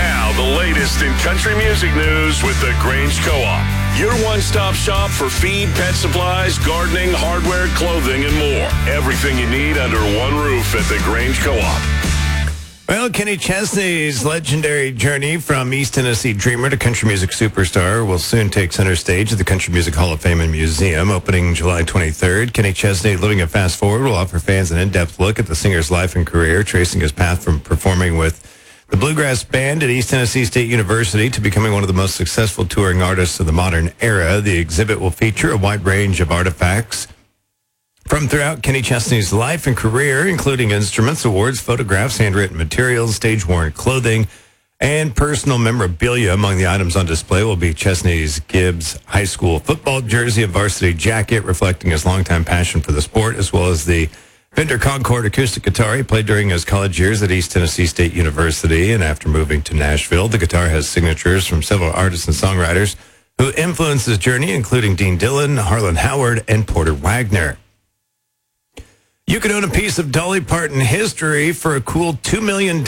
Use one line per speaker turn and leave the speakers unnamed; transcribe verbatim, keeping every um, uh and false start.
Now, the latest in country music news with the Grange Co-op. Your one-stop shop for feed, pet supplies, gardening, hardware, clothing, and more. Everything you need under one roof at the Grange Co-op.
Well, Kenny Chesney's legendary journey from East Tennessee dreamer to country music superstar will soon take center stage at the Country Music Hall of Fame and Museum, opening July twenty-third. Kenny Chesney, living a fast forward, will offer fans an in-depth look at the singer's life and career, tracing his path from performing with the Bluegrass Band at East Tennessee State University to becoming one of the most successful touring artists of the modern era. The exhibit will feature a wide range of artifacts from throughout Kenny Chesney's life and career, including instruments, awards, photographs, handwritten materials, stage-worn clothing, and personal memorabilia. Among the items on display will be Chesney's Gibbs High School football jersey, a varsity jacket reflecting his longtime passion for the sport, as well as the Fender Concord acoustic guitar he played during his college years at East Tennessee State University. And after moving to Nashville, the guitar has signatures from several artists and songwriters who influenced his journey, including Dean Dillon, Harlan Howard, and Porter Wagner. You could own a piece of Dolly Parton history for a cool two million dollars.